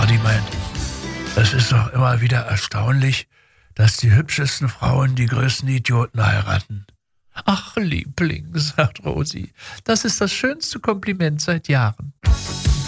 Hardy meint, es ist doch immer wieder erstaunlich, dass die hübschesten Frauen die größten Idioten heiraten. Ach, Liebling, sagt Rosi, das ist das schönste Kompliment seit Jahren.